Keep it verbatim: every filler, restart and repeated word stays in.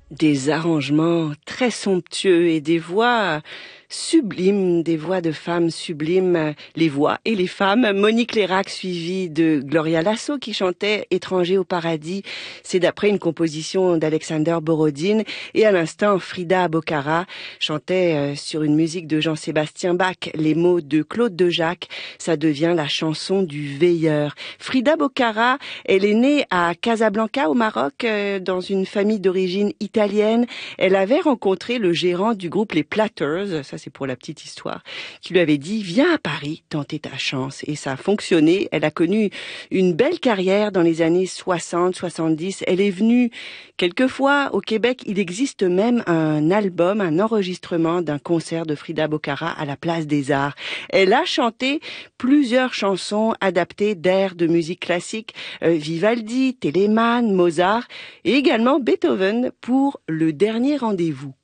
Des arrangements très somptueux et des voix sublimes, des voix de femmes sublimes, les voix et les femmes. Monique Lérac suivie de Gloria Lasso qui chantait Étranger au paradis. C'est d'après une composition d'Alexander Borodine. Et à l'instant, Frida Bocara chantait sur une musique de Jean-Sébastien Bach les mots de Claude Dejac. Ça devient la chanson du veilleur. Frida Bocara, elle est née à Casablanca au Maroc dans une famille d'origine italienne. Elle avait rencontré le gérant du groupe Les Platters, ça c'est pour la petite histoire, qui lui avait dit « Viens à Paris, tenter ta chance ». Et ça a fonctionné. Elle a connu une belle carrière dans les années soixante soixante-dix. Elle est venue quelquefois au Québec. Il existe même un album, un enregistrement d'un concert de Frida Bocara à la Place des Arts. Elle a chanté plusieurs chansons adaptées d'airs de musique classique, euh, Vivaldi, Telemann, Mozart et également Beethoven pour Le Dernier Rendez-vous.